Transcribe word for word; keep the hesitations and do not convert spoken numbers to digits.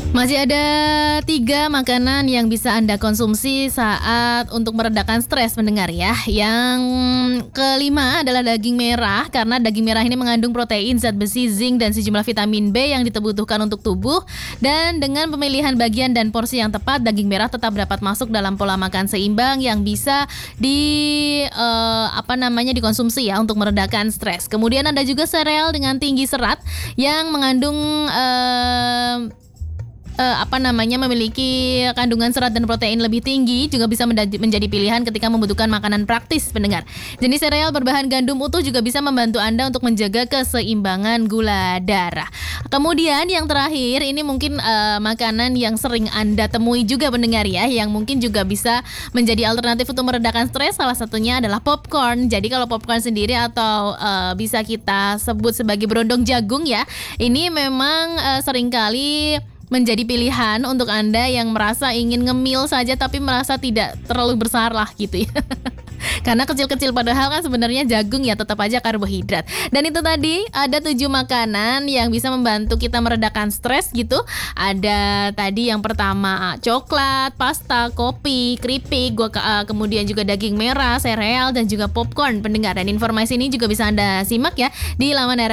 Masih ada tiga makanan yang bisa Anda konsumsi saat untuk meredakan stres pendengar ya. Yang kelima adalah daging merah, karena daging merah ini mengandung protein, zat besi, zinc, dan sejumlah vitamin B yang dibutuhkan untuk tubuh. Dan dengan pemilihan bagian dan porsi yang tepat, daging merah tetap dapat masuk dalam pola makan seimbang yang bisa di eh, apa namanya dikonsumsi ya untuk meredakan stres. Kemudian ada juga sereal dengan tinggi serat yang mengandung eh, eh, apa namanya memiliki kandungan serat dan protein lebih tinggi, juga bisa menjadi, menjadi pilihan ketika membutuhkan makanan praktis pendengar. Jenis sereal berbahan gandum utuh juga bisa membantu Anda untuk menjaga keseimbangan gula darah. Kemudian yang terakhir ini mungkin eh, makanan yang sering Anda temui juga pendengar ya, yang mungkin juga bisa menjadi alternatif untuk meredakan stres. Salah satunya adalah popcorn. Jadi kalau popcorn sendiri atau eh, bisa kita sebut sebagai berondong jagung ya, ini memang eh, seringkali menjadi pilihan untuk Anda yang merasa ingin ngemil saja tapi merasa tidak terlalu bersalah gitu ya. Karena kecil-kecil padahal kan sebenarnya jagung ya tetap aja karbohidrat. Dan itu tadi ada tujuh makanan yang bisa membantu kita meredakan stres gitu. Ada tadi yang pertama coklat, pasta, kopi, keripik, gua uh, kemudian juga daging merah, sereal, dan juga popcorn pendengar. Dan informasi ini juga bisa Anda simak ya di laman